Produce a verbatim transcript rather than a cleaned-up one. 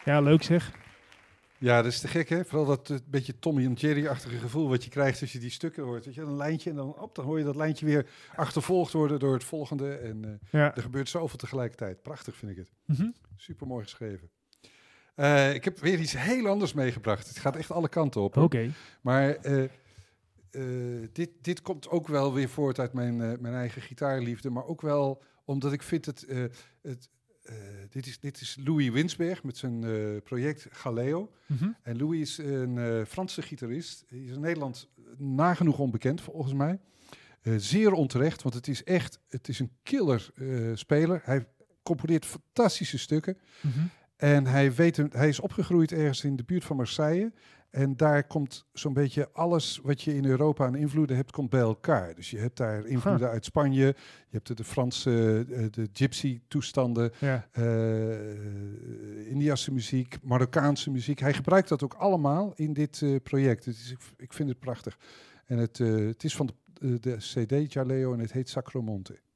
Ja, leuk zeg. Ja, dat is te gek, hè? Vooral dat uh, beetje Tommy en Jerry-achtige gevoel wat je krijgt als je die stukken hoort. Weet je, een lijntje en dan, op, dan hoor je dat lijntje weer achtervolgd worden door het volgende. En uh, ja. er gebeurt zoveel tegelijkertijd. Prachtig vind ik het. Mm-hmm. Super mooi geschreven. Uh, ik heb weer iets heel anders meegebracht. Het gaat echt alle kanten op. Oké. Okay. Maar uh, uh, dit, dit komt ook wel weer voort uit mijn, uh, mijn eigen gitaarliefde. Maar ook wel omdat ik vind het... Uh, het Uh, dit, is, dit is Louis Winsberg met zijn uh, project Galeo. Mm-hmm. En Louis is een uh, Franse gitarist. Hij is in Nederland nagenoeg onbekend, volgens mij. Uh, zeer onterecht, want het is echt het is een killer uh, speler. Hij componeert fantastische stukken. Mm-hmm. En hij, weet, hij is opgegroeid ergens in de buurt van Marseille. En daar komt zo'n beetje alles wat je in Europa aan invloeden hebt, komt bij elkaar. Dus je hebt daar invloeden huh. uit Spanje. Je hebt de, de Franse, de gypsy-toestanden, ja. uh, Indiase muziek, Marokkaanse muziek. Hij gebruikt dat ook allemaal in dit uh, project. Het is, ik vind het prachtig. En het, uh, het is van de, de C D Jaleo en het heet Sacromonte.